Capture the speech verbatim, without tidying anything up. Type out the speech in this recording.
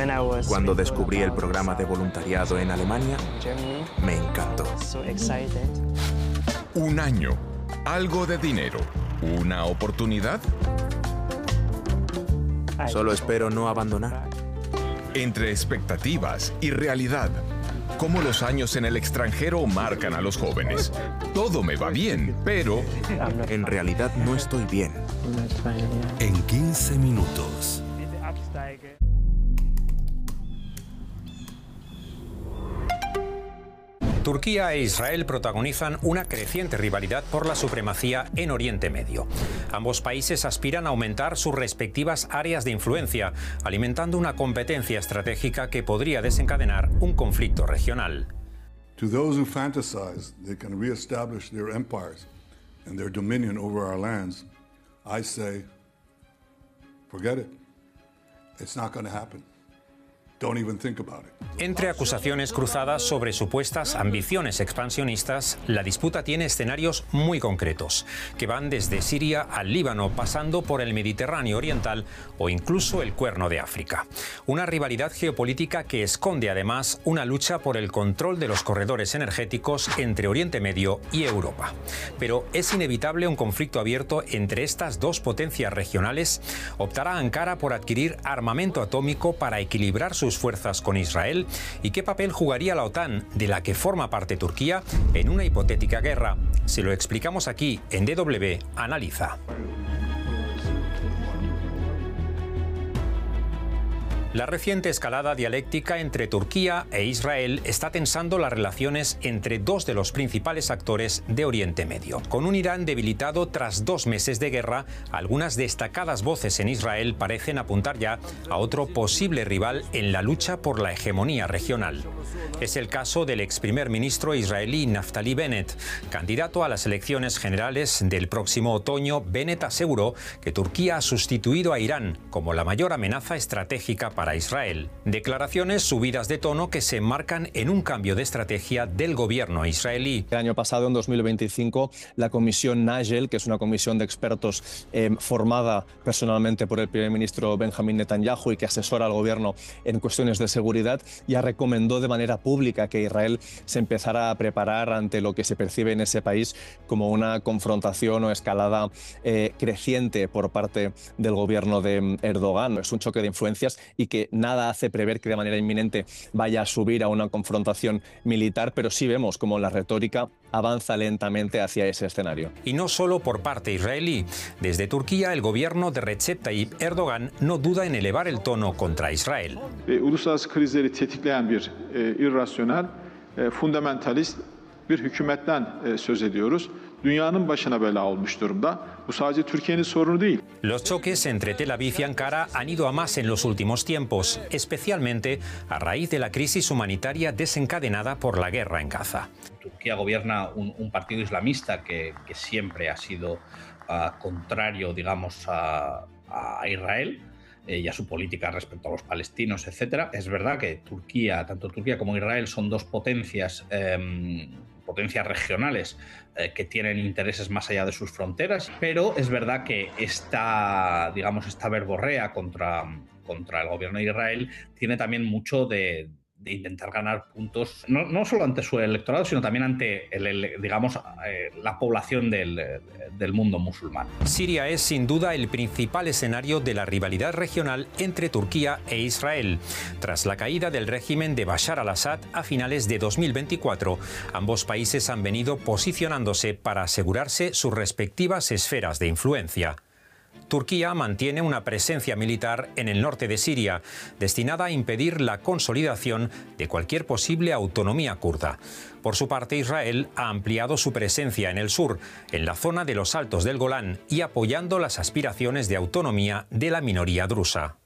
Cuando descubrí el programa de voluntariado en Alemania, me encantó. Un año, algo de dinero, una oportunidad. Solo espero no abandonar. Entre expectativas y realidad, cómo los años en el extranjero marcan a los jóvenes. Todo me va bien, pero En realidad no estoy bien. En quince minutos. Turquía e Israel protagonizan una creciente rivalidad por la supremacía en Oriente Medio. Ambos países aspiran a aumentar sus respectivas áreas de influencia, alimentando una competencia estratégica que podría desencadenar un conflicto regional. To those who fantasize they can reestablish their empires and their dominion over our lands, I say, forget it. It's not going to happen. Don't even think about it. Entre acusaciones cruzadas sobre supuestas ambiciones expansionistas, la disputa tiene escenarios muy concretos, que van desde Siria al Líbano, pasando por el Mediterráneo oriental o incluso el Cuerno de África. Una rivalidad geopolítica que esconde además una lucha por el control de los corredores energéticos entre Oriente Medio y Europa. Pero ¿es inevitable un conflicto abierto entre estas dos potencias regionales? ¿Optará Ankara por adquirir armamento atómico para equilibrar sus fuerzas con Israel? ¿Y qué papel jugaría la OTAN, de la que forma parte Turquía, en una hipotética guerra? Se lo explicamos aquí en D W Analiza. La reciente escalada dialéctica entre Turquía e Israel está tensando las relaciones entre dos de los principales actores de Oriente Medio. Con un Irán debilitado tras dos meses de guerra, algunas destacadas voces en Israel parecen apuntar ya a otro posible rival en la lucha por la hegemonía regional. Es el caso del ex primer ministro israelí Naftali Bennett. Candidato a las elecciones generales del próximo otoño, Bennett aseguró que Turquía ha sustituido a Irán como la mayor amenaza estratégica para para Israel. Declaraciones subidas de tono que se enmarcan en un cambio de estrategia del gobierno israelí. El año pasado, en dos mil veinticinco, la comisión Nagel, que es una comisión de expertos eh, formada personalmente por el primer ministro Benjamin Netanyahu y que asesora al gobierno en cuestiones de seguridad, ya recomendó de manera pública que Israel se empezara a preparar ante lo que se percibe en ese país como una confrontación o escalada eh, creciente por parte del gobierno de Erdogan. Es un choque de influencias y que nada hace prever que de manera inminente vaya a subir a una confrontación militar, pero sí vemos como la retórica avanza lentamente hacia ese escenario. Y no solo por parte israelí. Desde Turquía, el gobierno de Recep Tayyip Erdogan no duda en elevar el tono contra Israel. Uluslararası krizleri tetikleyen bir irrasyonel, fundamentalist bir hükümetten söz ediyoruz. Dünyanın başına bela olmuş durumda. Bu sadece Türkiye'nin sorunu değil. Los choques entre Tel Aviv y Ankara han ido a más en los últimos tiempos, especialmente a raíz de la crisis humanitaria desencadenada por la guerra en Gaza. Turquía gobierna un, un partido islamista que, que siempre ha sido uh, contrario, digamos, a, a Israel eh, y a su política respecto a los palestinos, etcétera. Es verdad que Turquía, tanto Turquía como Israel, son dos potencias eh, potencias regionales eh, que tienen intereses más allá de sus fronteras, pero es verdad que esta, digamos, esta verborrea contra, contra el gobierno de Israel tiene también mucho de, de intentar ganar puntos, no, no solo ante su electorado, sino también ante, el, el, digamos, eh, la población del, del mundo musulmán. Siria es sin duda el principal escenario de la rivalidad regional entre Turquía e Israel. Tras la caída del régimen de Bashar al-Assad a finales de dos mil veinticuatro, ambos países han venido posicionándose para asegurarse sus respectivas esferas de influencia. Turquía mantiene una presencia militar en el norte de Siria, destinada a impedir la consolidación de cualquier posible autonomía kurda. Por su parte, Israel ha ampliado su presencia en el sur, en la zona de los Altos del Golán, y apoyando las aspiraciones de autonomía de la minoría drusa.